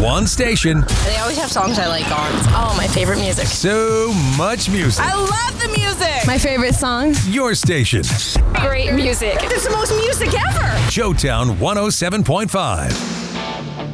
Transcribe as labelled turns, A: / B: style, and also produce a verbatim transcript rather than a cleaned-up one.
A: One station.
B: They always have songs I like on. Oh, my favorite music.
A: So much music.
B: I love the music.
C: My favorite song.
A: Your station.
B: Great music. It's the most music ever.
A: Showtown one oh seven point five.